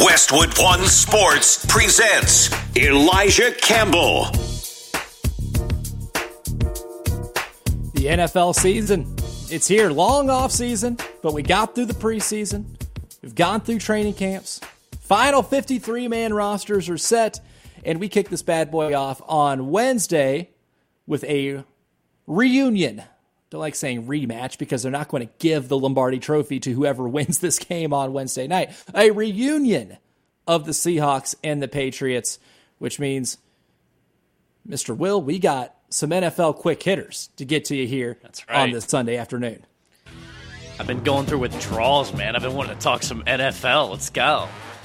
Westwood One Sports presents Elijah Campbell. The NFL season, it's here. Long off season, but we got through the preseason. We've gone through training camps. Final 53-man rosters are set, and we kick this bad boy off on Wednesday with a reunion. Don't like saying rematch because they're not going to give the Lombardi Trophy to whoever wins this game on Wednesday night. A reunion of the Seahawks and the Patriots, which means, Mr. Will, we got some NFL quick hitters to get to you here on this Sunday afternoon. I've been going through withdrawals, man. I've been wanting to talk some NFL. Let's go.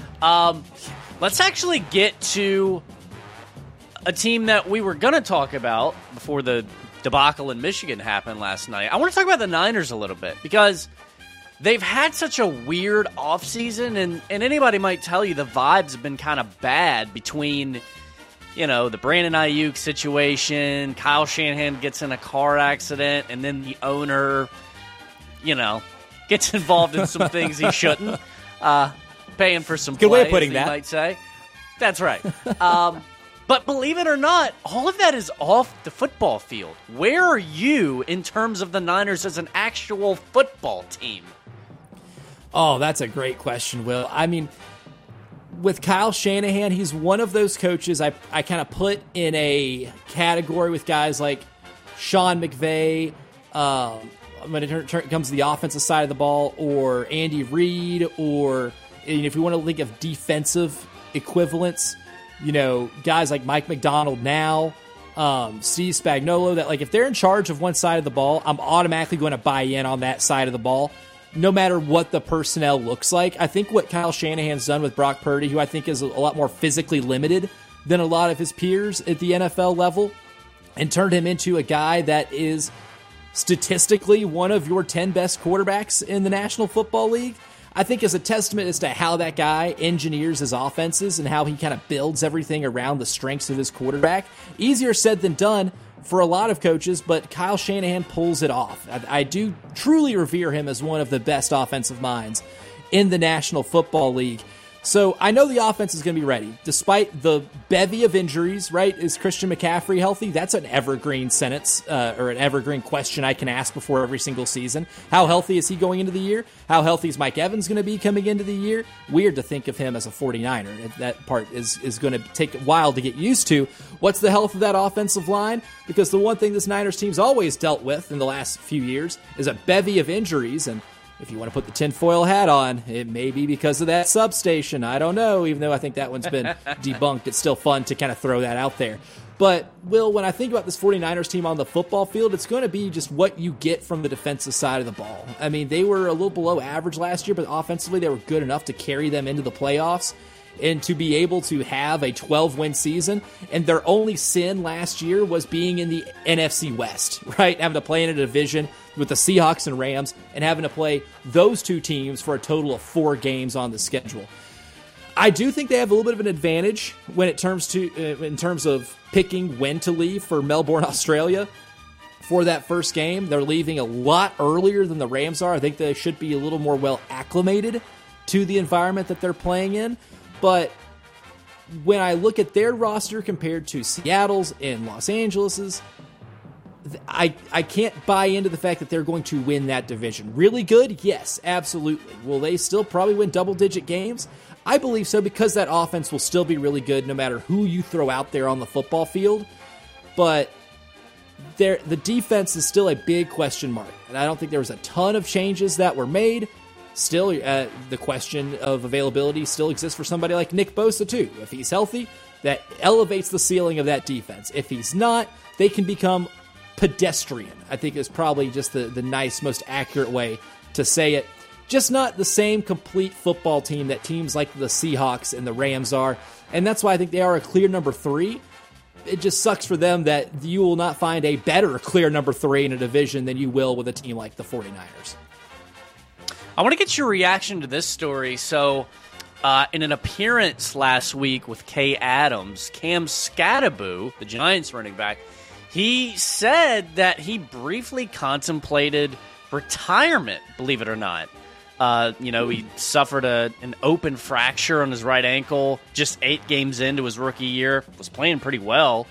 Let's actually get to a team that we were going to talk about before the debacle in Michigan happened last night. I want to talk about the Niners a little bit because they've had such a weird offseason, and anybody might tell you the vibes have been kind of bad between, you know, the Brandon Ayuk situation, Kyle Shanahan gets in a car accident, and then the owner, you know, gets involved in some things he shouldn't, paying for some good play, way of putting as that. you might say. That's right. But believe it or not, all of that is off the football field. Where are you in terms of the Niners as an actual football team? Oh, that's a great question, Will. I mean, with Kyle Shanahan, he's one of those coaches I kind of put in a category with guys like Sean McVay, when it comes to the offensive side of the ball, or Andy Reid, or if you want to think of defensive equivalents, you know, guys like Mike McDonald now, Steve Spagnuolo, that like if they're in charge of one side of the ball, I'm automatically going to buy in on that side of the ball, no matter what the personnel looks like. I think what Kyle Shanahan's done with Brock Purdy, who I think is a lot more physically limited than a lot of his peers at the NFL level, and turned him into a guy that is statistically one of your 10 best quarterbacks in the National Football League, I think is a testament as to how that guy engineers his offenses and how he kind of builds everything around the strengths of his quarterback. Easier said than done for a lot of coaches, but Kyle Shanahan pulls it off. I do truly revere him as one of the best offensive minds in the National Football League. So I know the offense is going to be ready. Despite the bevy of injuries, right? Is Christian McCaffrey healthy? That's an evergreen sentence or an evergreen question I can ask before every single season. How healthy is he going into the year? How healthy is Mike Evans going to be coming into the year? Weird to think of him as a 49er. That part is going to take a while to get used to. What's the health of that offensive line? Because the one thing this Niners team's always dealt with in the last few years is a bevy of injuries, and if you want to put the tinfoil hat on, it may be because of that substation. I don't know, even though I think that one's been debunked. It's still fun to kind of throw that out there. But, Will, when I think about this 49ers team on the football field, it's going to be just what you get from the defensive side of the ball. I mean, they were a little below average last year, but offensively they were good enough to carry them into the playoffs and to be able to have a 12-win season. And their only sin last year was being in the NFC West, right? Having to play in a division with the Seahawks and Rams and having to play those two teams for a total of 4 games on the schedule. I do think they have a little bit of an advantage when it comes to in terms of picking when to leave for Melbourne, Australia for that first game. They're leaving a lot earlier than the Rams are. I think they should be a little more well acclimated to the environment that they're playing in. But when I look at their roster compared to Seattle's and Los Angeles's, I can't buy into the fact that they're going to win that division. Really good? Yes, absolutely. Will they still probably win double-digit games? I believe so, because that offense will still be really good no matter who you throw out there on the football field. But the defense is still a big question mark, and I don't think there was a ton of changes that were made. Still, the question of availability still exists for somebody like Nick Bosa, too. If he's healthy, that elevates the ceiling of that defense. If he's not, they can become pedestrian, I think is probably just the nice, most accurate way to say it. Just not the same complete football team that teams like the Seahawks and the Rams are, and that's why I think they are a clear number 3. It just sucks for them that you will not find a better clear number 3 in a division than you will with a team like the 49ers. I want to get your reaction to this story. So, in an appearance last week with Kay Adams, Cam Skattebo, the Giants running back, he said that he briefly contemplated retirement, believe it or not. He suffered an open fracture on his right ankle just 8 games into his rookie year. Was playing pretty well.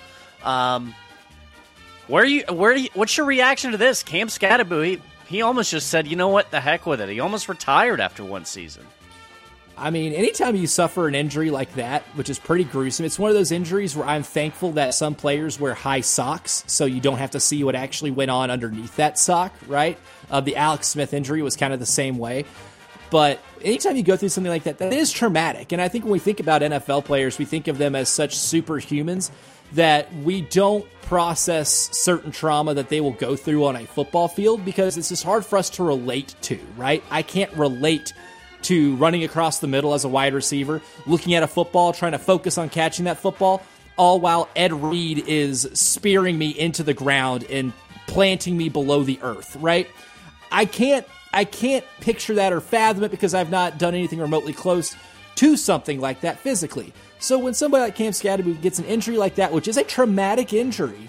What's your reaction to this? Cam Skattebo, he almost just said, you know what, the heck with it. He almost retired after one season. I mean, anytime you suffer an injury like that, which is pretty gruesome, it's one of those injuries where I'm thankful that some players wear high socks so you don't have to see what actually went on underneath that sock, right? The Alex Smith injury was kind of the same way. But anytime you go through something like that, that is traumatic. And I think when we think about NFL players, we think of them as such superhumans that we don't process certain trauma that they will go through on a football field because it's just hard for us to relate to, right? I can't relate to running across the middle as a wide receiver, looking at a football, trying to focus on catching that football, all while Ed Reed is spearing me into the ground and planting me below the earth, right? I can't picture that or fathom it because I've not done anything remotely close to something like that physically. So when somebody like Cam Skattebo gets an injury like that, which is a traumatic injury,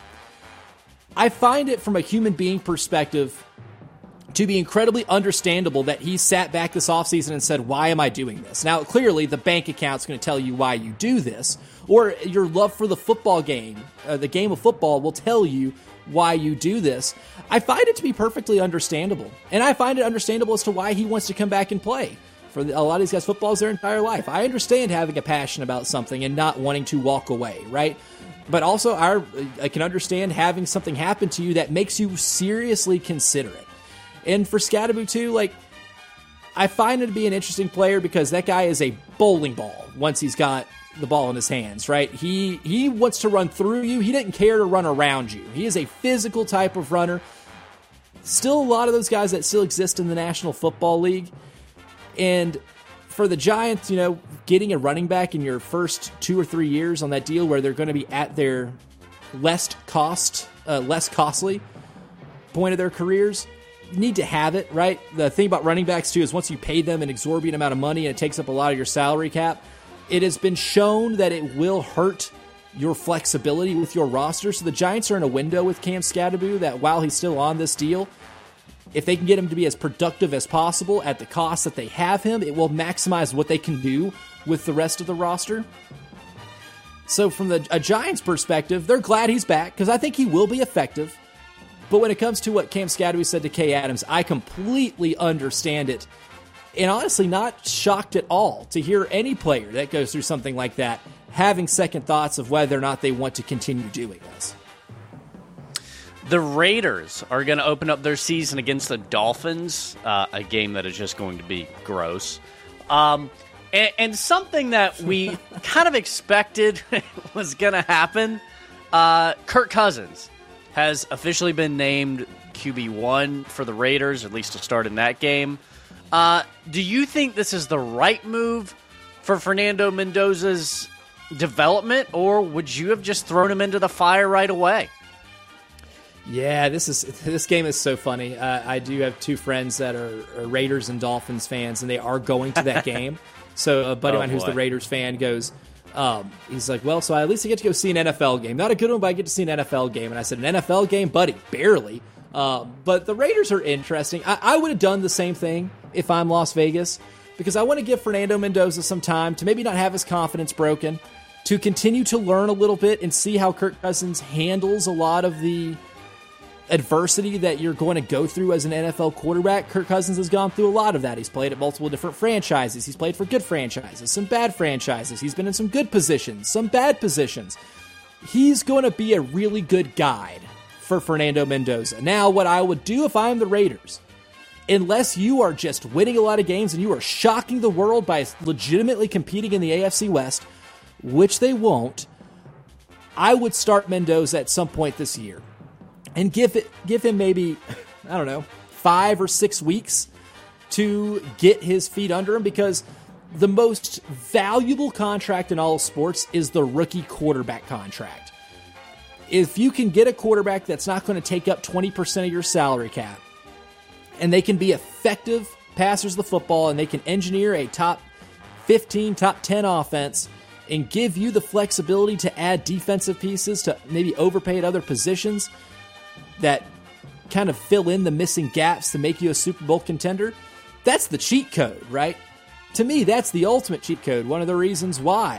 I find it from a human being perspective to be incredibly understandable that he sat back this offseason and said, why am I doing this? Now, clearly, the bank account's going to tell you why you do this, or your love for the football game, the game of football, will tell you why you do this. I find it to be perfectly understandable, and I find it understandable as to why he wants to come back and play. For a lot of these guys, football is their entire life. I understand having a passion about something and not wanting to walk away, right? But also, I can understand having something happen to you that makes you seriously consider it. And for Skattebo, too, I find him to be an interesting player because that guy is a bowling ball once he's got the ball in his hands, right? He wants to run through you. He didn't care to run around you. He is a physical type of runner. Still a lot of those guys that still exist in the National Football League. And for the Giants, getting a running back in your first 2 or 3 years on that deal where they're going to be at their less costly point of their careers, you need to have it, right? The thing about running backs, too, is once you pay them an exorbitant amount of money and it takes up a lot of your salary cap, it has been shown that it will hurt your flexibility with your roster. So the Giants are in a window with Cam Skattebo that while he's still on this deal, if they can get him to be as productive as possible at the cost that they have him, it will maximize what they can do with the rest of the roster. So from a Giants perspective, they're glad he's back because I think he will be effective. But when it comes to what Cam Skattebo said to Kay Adams, I completely understand it. And honestly, not shocked at all to hear any player that goes through something like that having second thoughts of whether or not they want to continue doing this. The Raiders are going to open up their season against the Dolphins, a game that is just going to be gross. And something that we kind of expected was going to happen, Kirk Cousins has officially been named QB1 for the Raiders, at least to start in that game. Do you think this is the right move for Fernando Mendoza's development, or would you have just thrown him into the fire right away? Yeah, this game is so funny. I do have 2 friends that are Raiders and Dolphins fans, and they are going to that game. So a buddy of mine who's the Raiders fan goes, he's like, well, so I at least get to go see an NFL game. Not a good one, but I get to see an NFL game. And I said, an NFL game? Buddy, barely. But the Raiders are interesting. I would have done the same thing if I'm Las Vegas, because I want to give Fernando Mendoza some time to maybe not have his confidence broken, to continue to learn a little bit and see how Kirk Cousins handles a lot of the adversity that you're going to go through as an NFL quarterback. Kirk Cousins has gone through a lot of that. He's played at multiple different franchises. He's played for good franchises, some bad franchises. He's been in some good positions, some bad positions. He's going to be a really good guide for Fernando Mendoza. Now, what I would do if I'm the Raiders, unless you are just winning a lot of games and you are shocking the world by legitimately competing in the AFC West, which they won't, I would start Mendoza at some point this year. And give him maybe, 5 or 6 weeks to get his feet under him, because the most valuable contract in all of sports is the rookie quarterback contract. If you can get a quarterback that's not going to take up 20% of your salary cap, and they can be effective passers of the football, and they can engineer a top 15, top 10 offense, and give you the flexibility to add defensive pieces to maybe overpay at other positions that kind of fill in the missing gaps to make you a Super Bowl contender, That's the cheat code, right? To me, that's the ultimate cheat code. One of the reasons why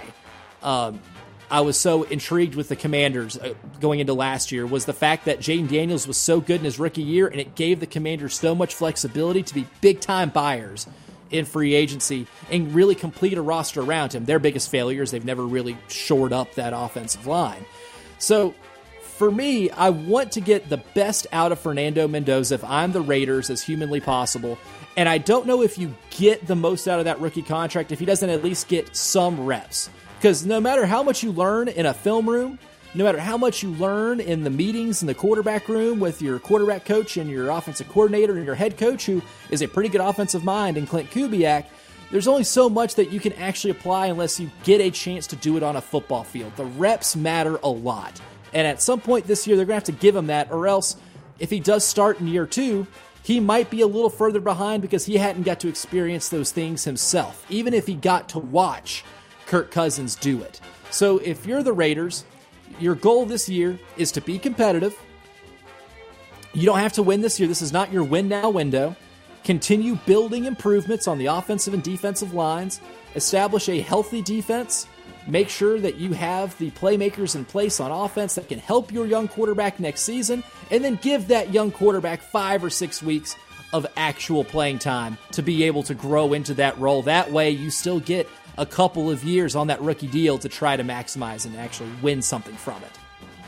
I was so intrigued with the Commanders going into last year was the fact that Jaden Daniels was so good in his rookie year, and it gave the Commanders so much flexibility to be big-time buyers in free agency and really complete a roster around him. Their biggest failure is they've never really shored up that offensive line. So for me, I want to get the best out of Fernando Mendoza if I'm the Raiders as humanly possible. And I don't know if you get the most out of that rookie contract if he doesn't at least get some reps. Because no matter how much you learn in a film room, no matter how much you learn in the meetings in the quarterback room with your quarterback coach and your offensive coordinator and your head coach, who is a pretty good offensive mind, and Clint Kubiak, there's only so much that you can actually apply unless you get a chance to do it on a football field. The reps matter a lot. And at some point this year, they're going to have to give him that, or else if he does start in year 2, he might be a little further behind because he hadn't got to experience those things himself, even if he got to watch Kirk Cousins do it. So if you're the Raiders, your goal this year is to be competitive. You don't have to win this year. This is not your win now window. Continue building improvements on the offensive and defensive lines. Establish a healthy defense. Make sure that you have the playmakers in place on offense that can help your young quarterback next season, and then give that young quarterback 5 or 6 weeks of actual playing time to be able to grow into that role. That way you still get a couple of years on that rookie deal to try to maximize and actually win something from it.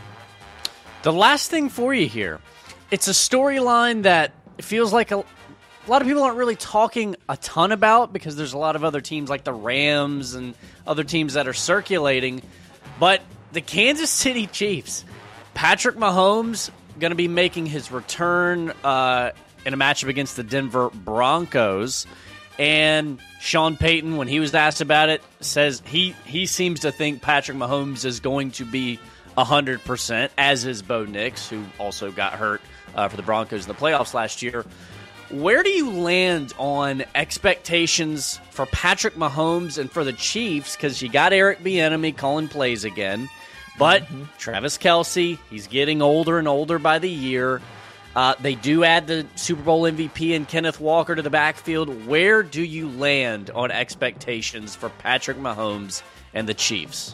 The last thing for you here, it's a storyline that feels like a lot of people aren't really talking a ton about because there's a lot of other teams like the Rams and other teams that are circulating. But the Kansas City Chiefs, Patrick Mahomes going to be making his return in a matchup against the Denver Broncos. And Sean Payton, when he was asked about it, says he seems to think Patrick Mahomes is going to be 100%, as is Bo Nix, who also got hurt for the Broncos in the playoffs last year. Where do you land on expectations for Patrick Mahomes and for the Chiefs? Because you got Eric Bieniemy calling plays again, but Travis Kelce, he's getting older and older by the year. They do add the Super Bowl MVP and Kenneth Walker to the backfield. Where do you land on expectations for Patrick Mahomes and the Chiefs?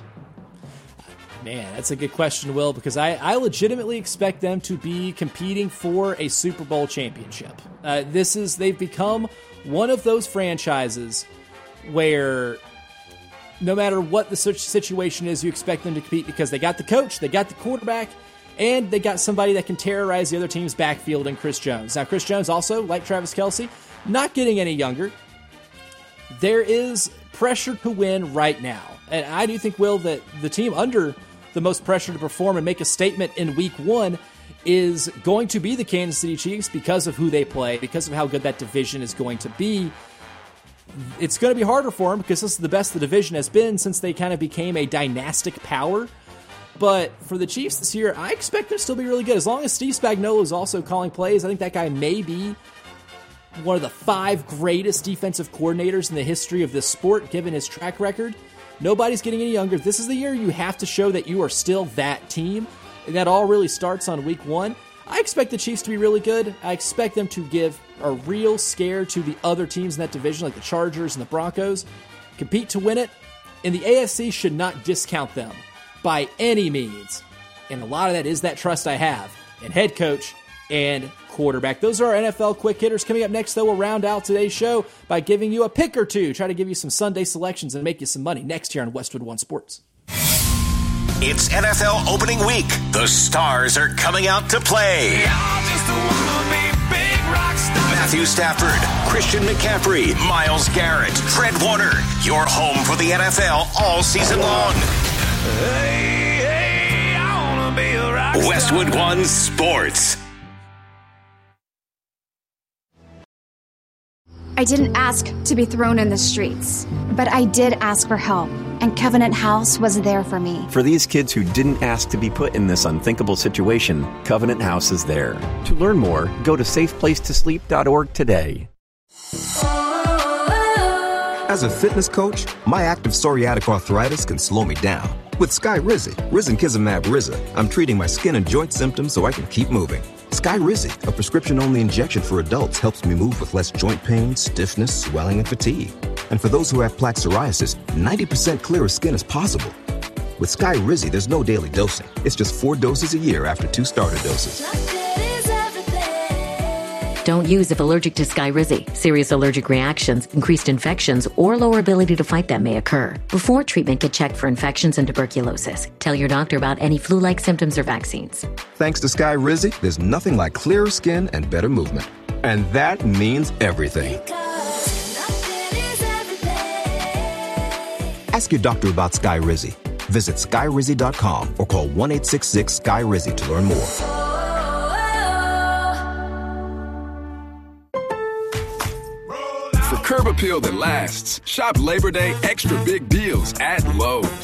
Man, that's a good question, Will, because I legitimately expect them to be competing for a Super Bowl championship. They've become one of those franchises where no matter what the situation is, you expect them to compete because they got the coach, they got the quarterback, and they got somebody that can terrorize the other team's backfield in Chris Jones. Now, Chris Jones also, like Travis Kelce, not getting any younger. There is pressure to win right now. And I do think, Will, that the team under the most pressure to perform and make a statement in week 1 is going to be the Kansas City Chiefs because of who they play, because of how good that division is going to be. It's going to be harder for them because this is the best the division has been since they kind of became a dynastic power. But for the Chiefs this year, I expect them to still be really good. As long as Steve Spagnuolo is also calling plays, I think that guy may be one of the 5 greatest defensive coordinators in the history of this sport, given his track record. Nobody's getting any younger. This is the year you have to show that you are still that team. And that all really starts on week 1. I expect the Chiefs to be really good. I expect them to give a real scare to the other teams in that division, like the Chargers and the Broncos. Compete to win it. And the AFC should not discount them by any means. And a lot of that is that trust I have in head coach and quarterback. Those are our NFL quick hitters. Coming up next, though, we'll round out today's show by giving you a pick or two, try to give you some Sunday selections and make you some money next here on Westwood One Sports. It's NFL opening week. The stars are coming out to play. Matthew Stafford, Christian McCaffrey, Myles Garrett, Fred Warner. Your home for the NFL all season long. I wanna be a rock star. Westwood One Sports. I didn't ask to be thrown in the streets, but I did ask for help, and Covenant House was there for me. For these kids who didn't ask to be put in this unthinkable situation, Covenant House is there. To learn more, go to safeplacetosleep.org today. As a fitness coach, my active psoriatic arthritis can slow me down. With Skyrizi, risankizumab Riza, I'm treating my skin and joint symptoms so I can keep moving. Skyrizi, a prescription-only injection for adults, helps me move with less joint pain, stiffness, swelling, and fatigue. And for those who have plaque psoriasis, 90% clearer skin is possible. With Skyrizi, there's no daily dosing. It's just 4 doses a year after 2 starter doses. Don't use if allergic to Skyrizi. Serious allergic reactions, increased infections, or lower ability to fight them may occur. Before treatment, get checked for infections and tuberculosis. Tell your doctor about any flu-like symptoms or vaccines. Thanks to Skyrizi, there's nothing like clearer skin and better movement. And that means everything. Ask your doctor about Skyrizi. Visit Skyrizi.com or call 1-866-SKY-RIZI to learn more. For curb appeal that lasts, shop Labor Day extra big deals at Lowe's.